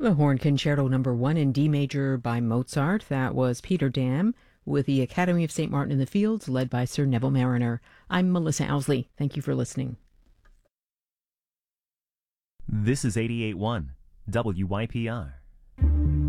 The Horn Concerto Number 1 in D major by Mozart. That was Peter Dam with the Academy of St. Martin in the Fields, led by Sir Neville Marriner. I'm Melissa Owsley. Thank you for listening. This is 88.1 WYPR.